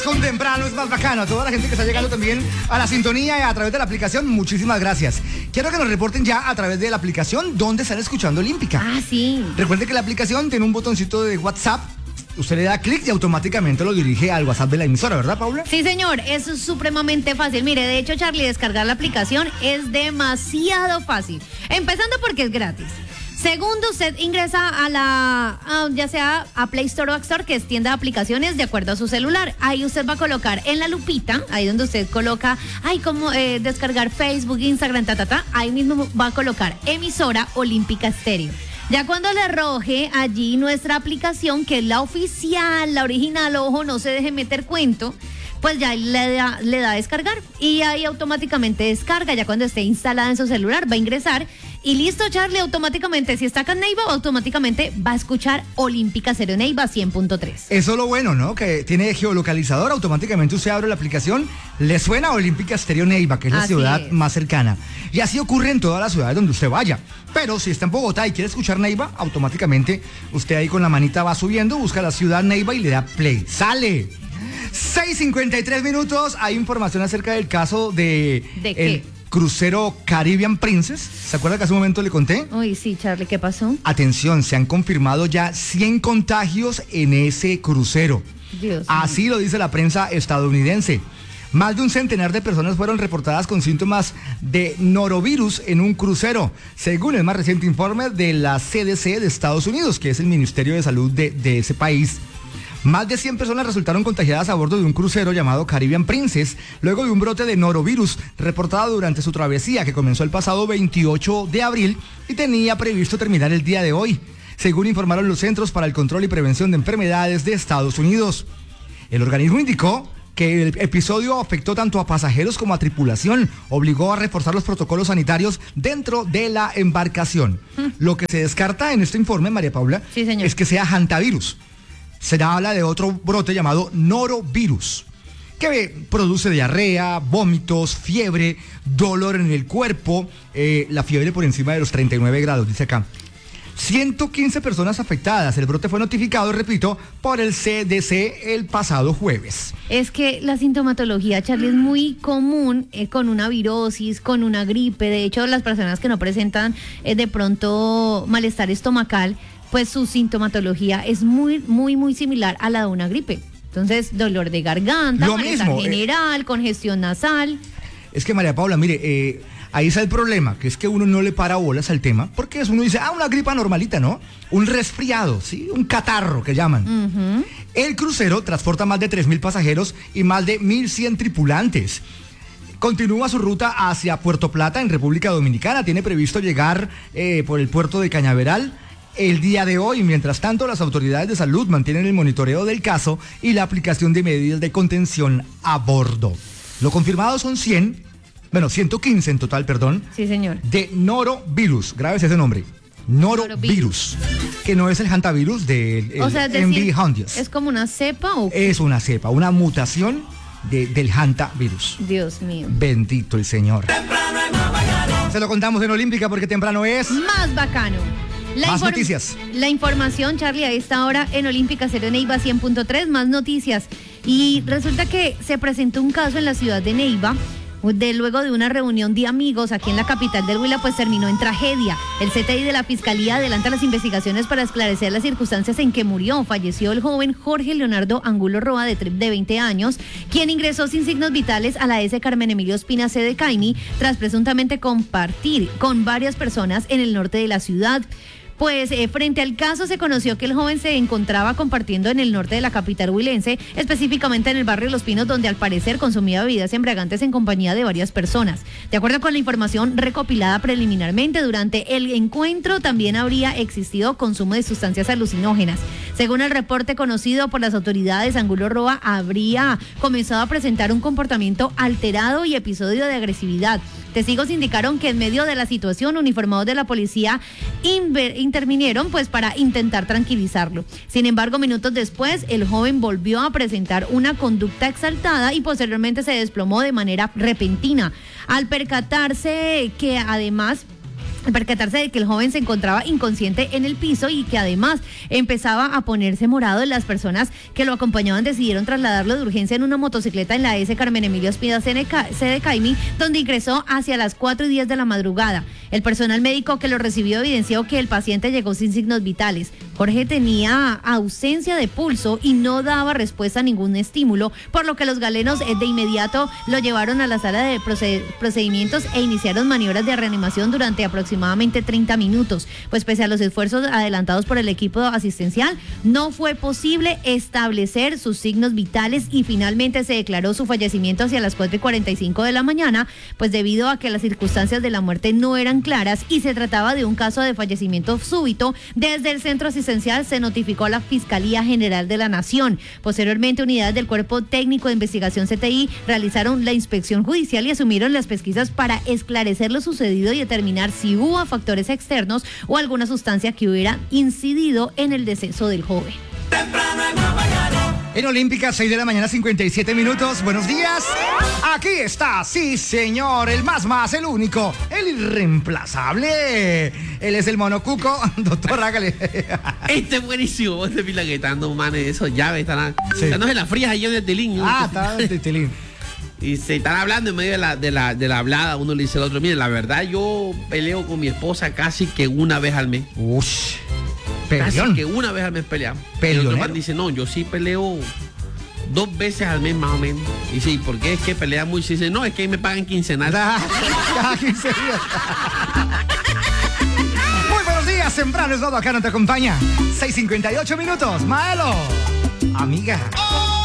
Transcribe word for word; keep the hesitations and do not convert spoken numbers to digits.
Con temprano es más bacano. A toda la gente que está llegando también a la sintonía y a través de la aplicación, muchísimas gracias. Quiero que nos reporten ya a través de la aplicación dónde están escuchando Olímpica. Ah, sí. Recuerde que la aplicación tiene un botoncito de WhatsApp. Usted le da clic y automáticamente lo dirige al WhatsApp de la emisora, ¿verdad, Paula? Sí, señor, es supremamente fácil. Mire, de hecho, Charlie, descargar la aplicación es demasiado fácil. Empezando porque es gratis. Segundo, usted ingresa a la, a, ya sea a Play Store o App Store, que es tienda de aplicaciones de acuerdo a su celular. Ahí usted va a colocar en la lupita, ahí donde usted coloca, ay, como eh, descargar Facebook, Instagram, ta, ta, ta. Ahí mismo va a colocar emisora Olímpica Estéreo. Ya cuando le arroje allí nuestra aplicación, que es la oficial, la original, ojo, no se deje meter cuento, pues ya le da, le da a descargar y ahí automáticamente descarga. Ya cuando esté instalada en su celular va a ingresar y listo, Charlie, automáticamente, si está acá en Neiva, automáticamente va a escuchar Olímpica Estéreo Neiva cien punto tres. Eso es lo bueno, ¿no? Que tiene geolocalizador, automáticamente usted abre la aplicación, le suena Olímpica Estéreo Neiva, que es la Así ciudad es. más cercana. Y así ocurre en todas las ciudades donde usted vaya. Pero si está en Bogotá y quiere escuchar Neiva, automáticamente usted ahí con la manita va subiendo, busca la ciudad Neiva y le da play. ¡Sale! seis cincuenta y tres minutos, hay información acerca del caso de... ¿De qué? El crucero Caribbean Princess. ¿Se acuerda que hace un momento le conté? Uy, sí, Charlie, ¿qué pasó? Atención, se han confirmado ya cien contagios en ese crucero. Dios Así mío. lo dice la prensa estadounidense. Más de un centenar de personas fueron reportadas con síntomas de norovirus en un crucero, según el más reciente informe de la C D C de Estados Unidos, que es el Ministerio de Salud de, de ese país. Más de cien personas resultaron contagiadas a bordo de un crucero llamado Caribbean Princess, luego de un brote de norovirus reportado durante su travesía, que comenzó el pasado veintiocho de abril y tenía previsto terminar el día de hoy, según informaron los Centros para el Control y Prevención de Enfermedades de Estados Unidos. El organismo indicó que el episodio afectó tanto a pasajeros como a tripulación, obligó a reforzar los protocolos sanitarios dentro de la embarcación. Mm. Lo que se descarta en este informe, María Paula, sí, señor, es que sea hantavirus. Se habla de otro brote llamado norovirus, que produce diarrea, vómitos, fiebre, dolor en el cuerpo, eh, la fiebre por encima de los treinta y nueve grados, dice acá. ciento quince personas afectadas. El brote fue notificado, repito, por el C D C el pasado jueves. Es que la sintomatología, Charlie, es muy común eh, con una virosis, con una gripe. De hecho, las personas que no presentan eh, de pronto malestar estomacal, pues su sintomatología es muy, muy, muy similar a la de una gripe. Entonces, dolor de garganta, Lo malestar mismo, general, eh, congestión nasal. Es que, María Paula, mire, eh, ahí está el problema, que es que uno no le para bolas al tema, porque es uno dice, ah, una gripa normalita, ¿no? Un resfriado, ¿sí? Un catarro, que llaman. Uh-huh. El crucero transporta más de tres mil pasajeros y más de mil cien tripulantes. Continúa su ruta hacia Puerto Plata, en República Dominicana. Tiene previsto llegar eh, por el puerto de Cañaveral el día de hoy. Mientras tanto, las autoridades de salud mantienen el monitoreo del caso y la aplicación de medidas de contención a bordo. Lo confirmado son cien, bueno, ciento quince en total, perdón. Sí, señor. De norovirus, grave ese nombre. Norovirus, que no es el hantavirus del o sea, M V Hondius. ¿Es como una cepa o qué? Es una cepa, una mutación de, del hantavirus. Dios mío. Bendito el Señor. Se lo contamos en Olímpica porque temprano es más bacano. La más inform- noticias. La información, Charlie, a esta hora en Olímpica Estéreo Neiva cien punto tres, más noticias. Y resulta que se presentó un caso en la ciudad de Neiva, de luego de una reunión de amigos aquí en la capital del Huila, pues terminó en tragedia. El C T I de la Fiscalía adelanta las investigaciones para esclarecer las circunstancias en que murió. Falleció el joven Jorge Leonardo Angulo Roa, de, de veinte años, quien ingresó sin signos vitales a la S. Carmen Emilio Espina C. de Caimi, tras presuntamente compartir con varias personas en el norte de la ciudad. Pues eh, frente al caso se conoció que el joven se encontraba compartiendo en el norte de la capital huilense, específicamente en el barrio Los Pinos, donde al parecer consumía bebidas embriagantes en compañía de varias personas. De acuerdo con la información recopilada preliminarmente, durante el encuentro también habría existido consumo de sustancias alucinógenas. Según el reporte conocido por las autoridades, Angulo Roa habría comenzado a presentar un comportamiento alterado y episodio de agresividad. Testigos indicaron que en medio de la situación, uniformados de la policía inver- intervinieron pues para intentar tranquilizarlo. Sin embargo, minutos después, el joven volvió a presentar una conducta exaltada y posteriormente se desplomó de manera repentina. Al percatarse que además al percatarse de que el joven se encontraba inconsciente en el piso y que además empezaba a ponerse morado, las personas que lo acompañaban decidieron trasladarlo de urgencia en una motocicleta en la S Carmen Emilio Ospina, C de Caimi, donde ingresó hacia las cuatro y diez de la madrugada. El personal médico que lo recibió evidenció que el paciente llegó sin signos vitales. Jorge tenía ausencia de pulso y no daba respuesta a ningún estímulo, por lo que los galenos de inmediato lo llevaron a la sala de procedimientos e iniciaron maniobras de reanimación durante aproximadamente aproximadamente treinta minutos, pues pese a los esfuerzos adelantados por el equipo asistencial, no fue posible establecer sus signos vitales y finalmente se declaró su fallecimiento hacia las cuatro y cuarenta y cinco de la mañana, pues debido a que las circunstancias de la muerte no eran claras y se trataba de un caso de fallecimiento súbito. Desde el centro asistencial se notificó a la Fiscalía General de la Nación. Posteriormente, unidades del Cuerpo Técnico de Investigación C T I realizaron la inspección judicial y asumieron las pesquisas para esclarecer lo sucedido y determinar si hubo factores externos o alguna sustancia que hubiera incidido en el deceso del joven. En Olímpica, seis de la mañana, cincuenta y siete minutos. Buenos días. Aquí está, sí señor, el más más, el único, el irreemplazable. Él es el monocuco. Doctor, hágale. Este es buenísimo. Vos te pilas que están dando manes esos llaves. Están, sí. No se las frías ahí en el tilín. Ah, está en el tilín. Y se están hablando en medio de la, de la, de la hablada, uno le dice al otro, mire, la verdad yo peleo con mi esposa casi que una vez al mes. Ush, casi que una vez al mes peleamos. Y el otro man dice, no, yo sí peleo dos veces al mes más o menos. Y dice, ¿y por qué es que pelea mucho? Y dice, no, es que ahí me pagan quincenal. Cada quince días. Muy buenos días, temprano es todo, acá no te acompaña. seis cincuenta y ocho minutos, Maelo. Amiga.